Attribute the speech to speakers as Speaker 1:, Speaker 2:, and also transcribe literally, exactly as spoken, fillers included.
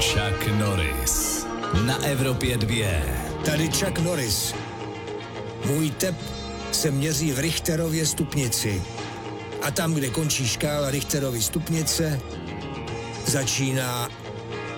Speaker 1: Chuck Norris na Evropě dva.
Speaker 2: Tady Chuck Norris. Můj tep se měří v Richterově stupnici. A tam, kde končí škála Richterovy stupnice, začíná